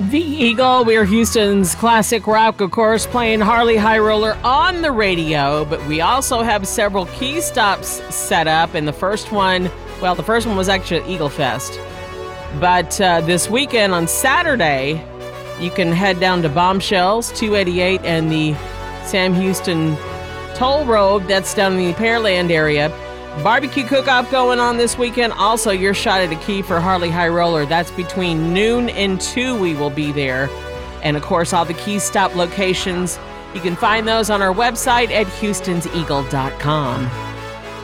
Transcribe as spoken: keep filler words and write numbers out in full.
The Eagle, we're Houston's classic rock, of course, playing Harley High Roller on the radio, but we also have several key stops set up, and the first one, well, the first one was actually at Eagle Fest. But uh, this weekend on Saturday, you can head down to Bombshells, two eighty-eight, and the Sam Houston Toll Road, that's down in the Pearland area. Barbecue cook-off going on this weekend. Also, your shot at a key for Harley High Roller. That's between noon and two we will be there. And, of course, all the key stop locations, you can find those on our website at houstons eagle dot com.